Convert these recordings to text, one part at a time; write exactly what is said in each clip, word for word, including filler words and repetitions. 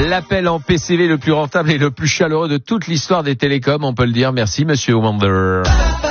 L'appel en P C V le plus rentable et le plus chaleureux de toute l'histoire des télécoms, on peut le dire. Merci, monsieur Wonder.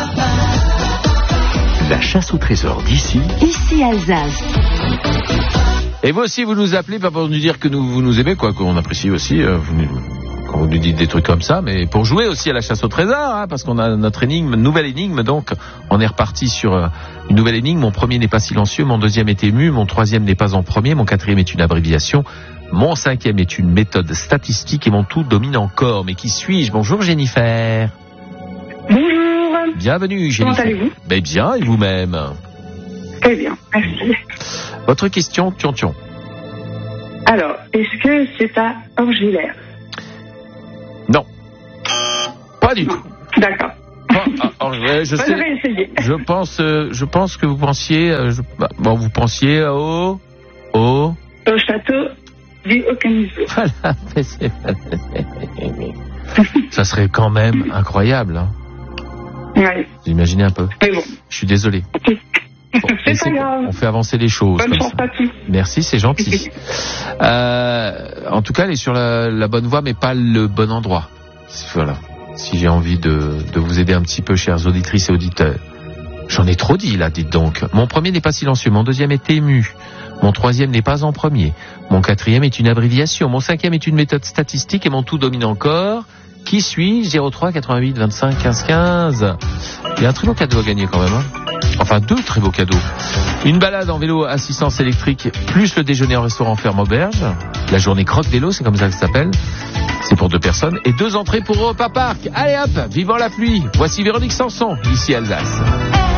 La chasse au trésor d'ici. Ici Alsace. Et vous aussi, vous nous appelez, pas pour nous dire que nous, vous nous aimez, quoi, qu'on apprécie aussi, euh, vous, quand vous nous dites des trucs comme ça, mais pour jouer aussi à la chasse au trésor, hein, parce qu'on a notre énigme, nouvelle énigme, donc on est reparti sur euh, une nouvelle énigme. Mon premier n'est pas silencieux, mon deuxième est ému, mon troisième n'est pas en premier, mon quatrième est une abréviation, mon cinquième est une méthode statistique et mon tout domine encore. Mais qui suis-je? Bonjour Jennifer. Bonjour. Bienvenue Jennifer. Comment allez-vous? Ben bien, et vous-même? Très bien, merci. Votre question, Tion-Tion. Alors, est-ce que c'est à Orgulaire? Non. Pas du Non. tout. D'accord. Ah, ah, alors, je, je Moi, sais. j'aurais essayé. Je pense, euh, je pense que vous pensiez, euh, je, bah, bon, vous pensiez au, au. Au château du Haut-Caniveau. Voilà. Ça serait quand même incroyable. Hein. Ouais. Vous imaginez un peu. Mais bon. Je suis désolé. Bon, mais C'est pas grave. on fait avancer les choses. Bonne comme chance ça. à tous. Merci, c'est gentil. euh, en tout cas, elle est sur la, la bonne voie, mais pas le bon endroit. Voilà. Si j'ai envie de, de vous aider un petit peu, chères auditrices et auditeurs. J'en ai trop dit, là, dites donc. Mon premier n'est pas silencieux, mon deuxième est ému. Mon troisième n'est pas en premier. Mon quatrième est une abréviation. Mon cinquième est une méthode statistique et mon tout domine encore. Qui suis-je? zéro trois quatre-vingt-huit vingt-cinq quinze quinze. Il y a un très beau cadeau à gagner quand même, hein. Enfin, deux très beaux cadeaux. Une balade en vélo assistance électrique, plus le déjeuner en restaurant ferme auberge. La journée croque vélo, c'est comme ça que ça s'appelle. C'est pour deux personnes. Et deux entrées pour Europa Park. Allez hop, vivant la pluie. Voici Véronique Sanson, ici Alsace.